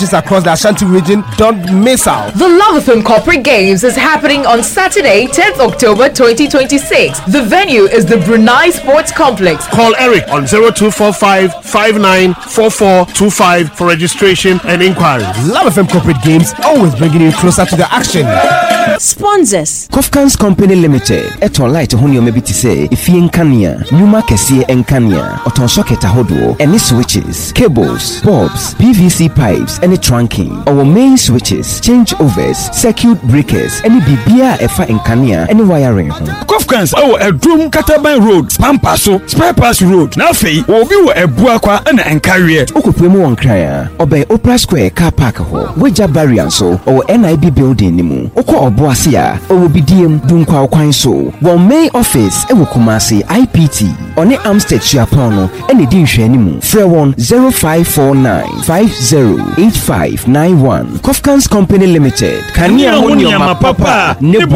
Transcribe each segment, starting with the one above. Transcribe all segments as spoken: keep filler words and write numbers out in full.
across the Ashanti region, don't miss out. The Love F M Corporate Games is happening on Saturday, tenth October twenty twenty-six. The venue is the Brunei Sports Complex. Call Eric on zero two four five, five nine four four two five for registration and inquiries. Love F M Corporate Games, always bringing you closer to the action. Sponsors Kofkans Company Limited. Eton light honey maybe to say if you enkania, Numa Kessie enkania, Oton socket ahodo, any switches, cables, bulbs, P V C pipes, any trunking, our main switches, changeovers, circuit breakers, any bibia efa enkania, any wiring. Kofkans our a drum Kataban Road, Pampaso, Spare Pass Road, Nafi, or view a buakwa and encarrier. Okupuemu on cryer, obey Opera Square car park ho, Weja Barrianso, or N I B building nimu, Oko Oboasia, or B D M Dunkwa Kwanso, one main office, Ewo Kumasi, I P T, on the Amstead Chiapono, any Dinshe nimu, Fair one zero five four nine five zero eight five nine one. Kofkans Company Limited. Kania Hunyama Papa,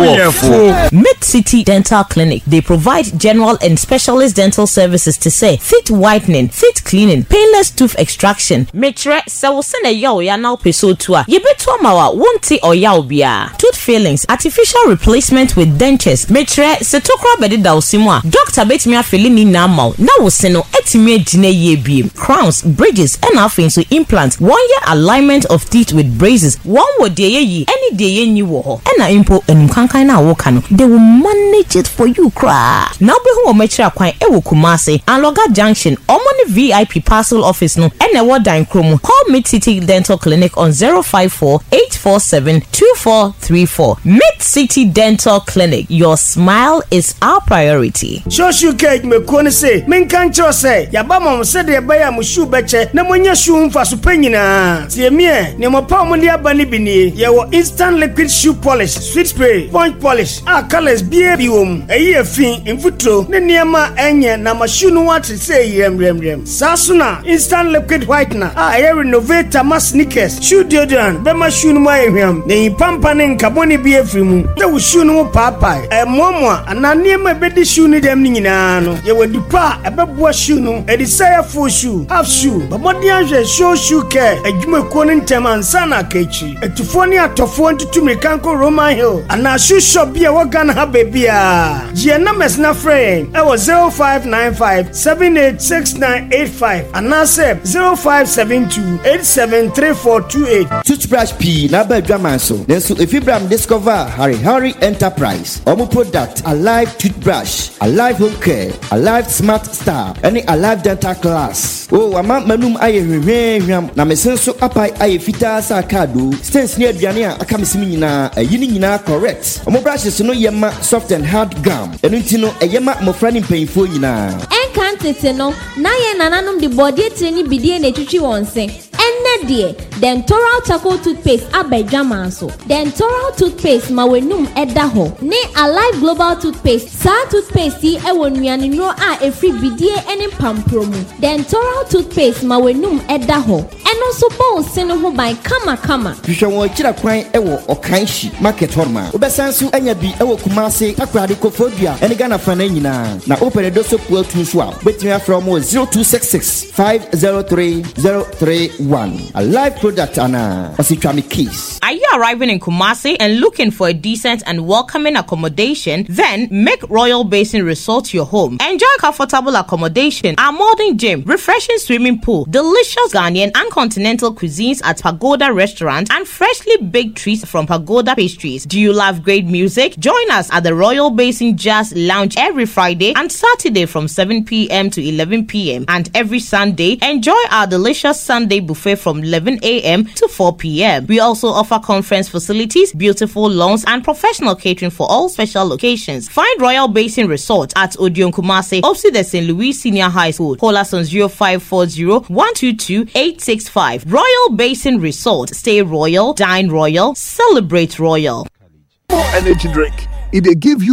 Nebo. Mid City Dental Clinic. They provide general and specialist dental services to say teeth whitening, teeth cleaning, painless tooth extraction. Metre sawusene yaw ya na peso tua. Yebetu amawa wonti or yaw bia. Tooth fillings, artificial replacement with dentures. Metre setokra bedi da usimwa. Doctor betimi afili ni na mau. Na wuseno etimi ejine ye biem. Crowns, bridges, and afin so implants. One year alignment of teeth with braces. One word ye ye any day ye new wo. Ena impo enum kankan na wo kanu. They will manage it for you cra. Now be who metre akwan ewo Kumasi and Loga Junction. Omoni V I P parcel office no. Ene wada in Kromo. Call Mid City Dental Clinic on zero five four eight four seven two four three four. Mid City Dental Clinic. Your smile is our priority. Shoshu cake me kone say. Men kancho say. Yaba mom said de baya mu shoe beche. Na monya shoe mfa so panyina. Tie me ne mo pa mo dia bani bini. Ye wo instant liquid shoe polish, sweet spray, sponge polish. Ah colors bia bi wom. Eyi afin infutro. Ne niema enye na ma shoe no wat say rem rem rem. Sasuna instant liquid whitener. Ah ye renovate ma sneakers. Shoe deodorant. Be ma shoe no ma ehwam. Ne pampa ne nkaboni bi afimu. Na wo shoe no papa. E momo ana niema be di shoe ni dem ni nyina no. Ye wo dipa e be boa shoe no. E di say full shoe, half shoe. But mo di anhwe show shoe care. Adwuma ko ne ntem ansa na akachi. Etufo ni atofo ntutu mekanko Roman Hill. Ana shoe shop bia wo Ghana ha bebia. Je na mesna friend. E wo zero five nine five seven eight six nine eight five. Ana se zero five seven two eight seven three four two eight. Toothbrush P na ba dwaman so. Nenso efibram discover Harry Harry Enterprise. Omo product Alive toothbrush, Alive home care, Alive smart star, any Alive dental class. Oh, ama manum aye hwehwehwam na mesenso apai aye fita sa kado. Stents ne aduane a aka mesimi nyina ayini nyina correct. Omo brushes no yema soft and hard gum. Enu ntino eyema mofra ni mpanyfo nyina. Enkantete no na ye nananum de body treni bidie na twitwi wonse. Enne de Dentoral Charcoal toothpaste abedwaman so. Dentoral toothpaste ma wenum eda ho. Ne Alive Global toothpaste sa toothpaste e wonuane no a efri bidie ene pampromu. Dentoral toothpaste ma wenum eda ho. Eno so bo se no ho ban kama kama. Hwehwe won kira kwan e wo Okanshi market horma. Obesansu anya bi e wo Kumase takrade kofodua ene Ghana fa na nyina. Na opere do so puo tun so a betimi afra mo zero two six six five zero three zero three one. A live product ana ositwami keys. Are you arriving in Kumasi and looking for a decent and welcoming accommodation? Then make Royal Basin Resort your home. Enjoy comfortable accommodation, a modern gym, refreshing swimming pool, delicious Ghanaian and continental cuisines at Pagoda Restaurant, and freshly baked treats from Pagoda Pastries. Do you love great music? Join us at the Royal Basin Jazz Lounge every Friday and Saturday from seven p.m. to eleven p.m. and every Sunday. Enjoy our delicious Sunday buffet from eleven a.m. to four p.m. We also offer conference facilities, beautiful lawns, and professional catering for all special occasions. Find Royal Basin Resort at Odion Kumasi, opposite the Saint Louis Senior High School. Call us on zero five four zero one two two eight six five. Royal Basin Resort. Stay royal, dine royal, celebrate royal. Energy drink. It they give you